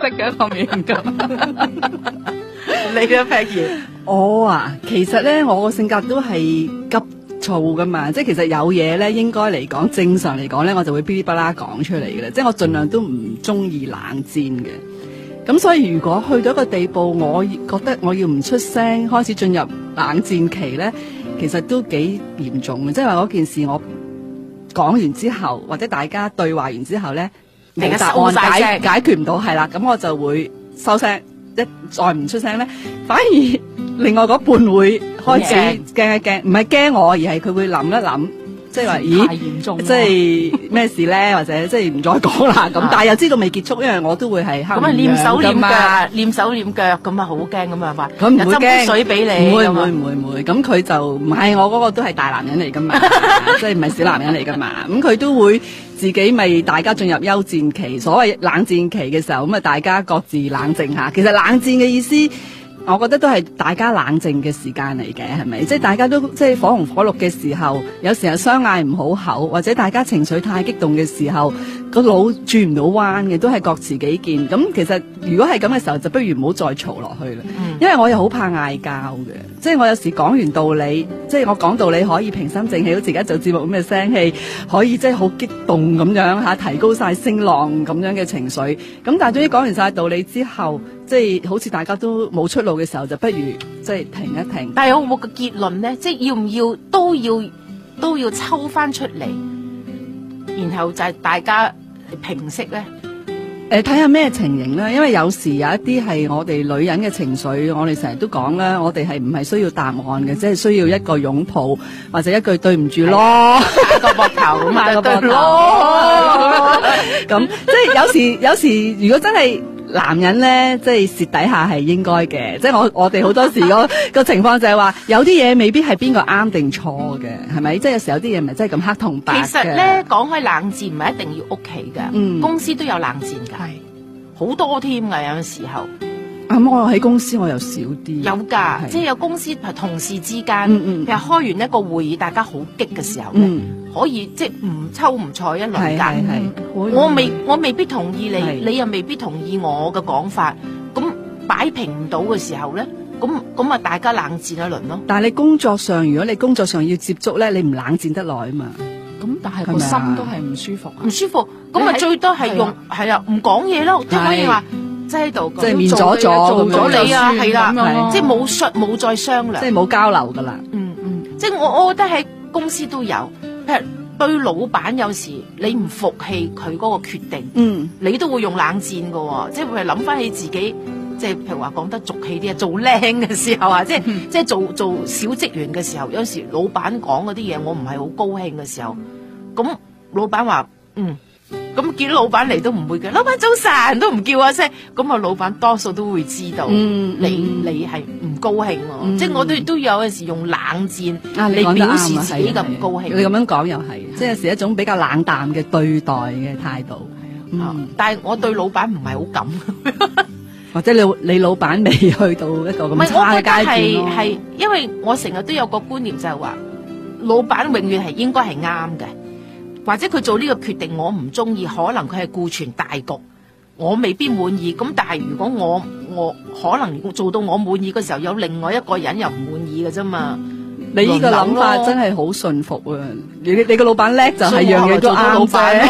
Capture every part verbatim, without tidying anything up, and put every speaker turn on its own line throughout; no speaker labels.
嘅一個面咁。
你咧 Peggy？
我啊，其實咧我個性格都係急躁噶嘛，即係其實有嘢咧應該嚟講正常嚟講咧，我就會噼哩啪啦講出嚟嘅啦，即係我盡量都唔中意冷戰嘅。咁所以如果去到一個地步，我覺得我要唔出聲，開始進入冷戰期咧，其實都幾嚴重嘅。即係話嗰件事我講完之後，或者大家對話完之後咧，冇答案解解決唔到，係啦，咁我就會收聲。一再唔出聲咧，反而另外嗰半會開始驚一驚，唔係驚我，而係佢會諗一諗，即係話咦，
太嚴重，
即係咩事咧？或者即係唔再講啦咁，但係又知道未結束，因為我都會係
咁啊，念手念腳，念手念腳咁啊，好驚咁啊話，
咁唔會驚
水俾你，
唔會唔會唔會唔會，咁佢就唔係我嗰個都係大男人嚟噶嘛，即係唔係小男人嚟噶嘛，咁佢都會。自己咪大家進入休戰期，所謂冷戰期嘅時候，咁啊大家各自冷靜下。其實冷戰嘅意思，我覺得都係大家冷靜嘅時間嚟嘅，係咪？即係大家都即係火紅火綠嘅時候，有時候相嗌唔好口，或者大家情緒太激動嘅時候，個腦轉唔到彎嘅，都係各持己見。咁其實如果係咁嘅時候，就不如唔好再嘈落去啦。嗯、因為我又好怕嗌交嘅，即係我有時講完道理，即係我講道理可以平心靜氣，好似而家做節目咁嘅聲氣，可以即係好激動咁樣嚇，提高晒聲浪咁樣嘅情緒。咁但係終於講完晒道理之後，即係好似大家都冇出路嘅時候，就不如即係停一停。
但係有冇個結論咧？即係要唔要都要都要抽翻出嚟，然後就係大家平息咧？
誒，睇下咩情形啦，因為有時有一啲係我哋女人嘅情緒，我哋成日都講啦，我哋係唔係需要答案嘅，即係需要一個擁抱或者一句對唔住咯，
打個膊頭咁啊，對
咯，咁即係有時有時如果真係男人咧，即係蝕底下係應該嘅，即係我我哋好多時個個情況就係話，有啲嘢未必係邊個啱定錯嘅，係咪？即係有時有啲嘢唔係真係咁黑同白嘅。
其實咧，講開冷戰唔係一定要屋企噶，
嗯、公
司都有冷戰噶，係好多添噶，有陣時候。
咁我喺公司我又少啲。
有噶，即係有公司同事之間，
嗯嗯、
譬如開完一個會議，大家好激嘅時候咧。嗯可以即係唔抽唔睬一輪間，我未我未必同意你，你又未必同意我嘅講法，咁擺平唔到嘅時候咧，咁咁啊大家冷戰一輪咯。
但係你工作上，如果你工作上要接觸咧，你唔冷戰得耐啊嘛。
咁但係個心都係唔舒服，
唔舒服，咁啊最多係用係啊唔講嘢咯，即係可以話即係喺度
即係面咗咗
做咗你啊，係啦，即係冇商冇再商量，
即係冇交流噶啦。
嗯嗯，即係我我覺得喺公司都有。譬如對老闆有時你唔服氣佢嗰個決定，嗯，你都會用冷戰噶，即係譬如諗翻起自己，即係譬如話講得俗氣啲啊，做靚嘅時候啊，即係、嗯、即係做做小職員嘅時候，有時老闆講嗰啲嘢我唔係好高興嘅時候，咁老闆話嗯。咁見到老闆嚟都唔會嘅，老闆早晨都唔叫一聲，咁啊老闆多數都會知道，嗯、你你係唔高興，嗯、即係我都都有陣時用冷戰嚟表示自己嘅唔高興。
你咁樣講又係，即係有時一種比較冷淡嘅對待嘅態度。係啊，
嗯、但係我對老闆唔係好敢，
或者你你老闆未去到一個咁差嘅階段咯。
係因為我成日都有個觀念就係話，老闆永遠係應該係啱嘅。或者佢做呢個決定我唔中意，可能佢係顧全大局，我未必滿意。咁但係如果我我可能做到我滿意嘅時候，有另外一個人又唔滿意嘅啫嘛。
你呢個諗法真係好順服啊！你你個老闆叻就係樣嘢都啱啫。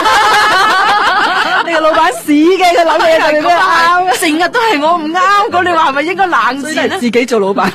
你個老闆屎嘅，佢諗嘢就係啱，
成日都係我唔啱。咁你話係咪應該冷戰咧？
自己做老闆。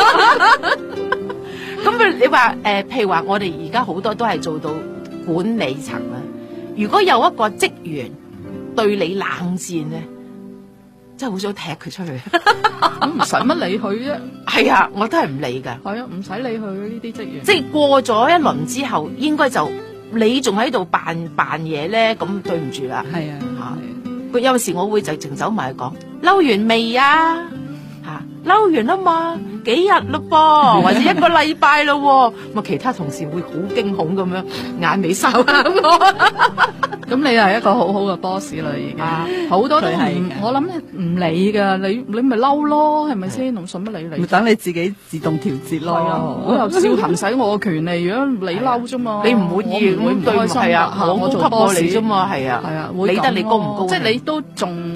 咁你話誒，譬如話我哋而家好多都係做到管理層啦，如果有一個職員對你冷戰咧，真係好想踢佢出去。
咁唔使乜理佢啫。
係啊，我都係唔理噶。係
啊，唔使理佢呢啲職員。
即係過咗一輪之後，應該就你仲喺度扮扮嘢咧，咁對唔住啦。
係啊，
吓，有時我會就直走埋去講，嬲完未啊？吓，嬲完啦嘛。幾日咯噃，或者一個禮拜咯，咁其他同事會好驚恐咁樣眼尾睄下我。
咁你係一個好好嘅 boss 啦，已經好多都唔，我諗你唔理噶，你你咪嬲咯，係咪先？唔信乜理你？
等你自己自動調節咯。
我又照行使我嘅權利，如果你嬲啫嘛，
你唔滿意，
會唔開心
啊？我做級過你啫嘛，係啊，
係啊，
理得你高唔高？
即係你都仲。